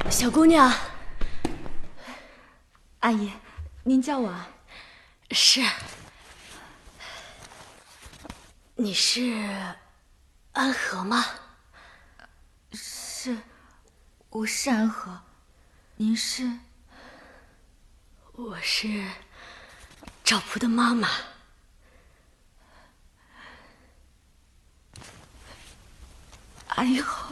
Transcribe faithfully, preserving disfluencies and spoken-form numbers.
小姑娘， 阿姨，您叫我？ 是。你是安和吗？ 是，我是安和。您是？ 我是赵璞的妈妈。 哎呦！